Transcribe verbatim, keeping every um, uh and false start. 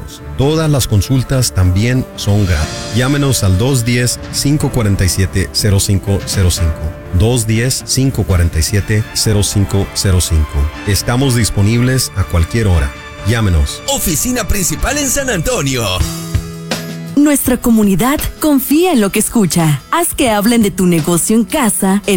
médicos. Todas las consultas también son gratis. Llámenos al dos uno cero, cinco cuatro siete, cero cinco cero cinco. dos uno cero, cinco cuatro siete, cero cinco cero cinco. Estamos disponibles a cualquier hora. Llámenos. Oficina principal en San Antonio. Nuestra comunidad confía en lo que escucha. Haz que hablen de tu negocio en casa, en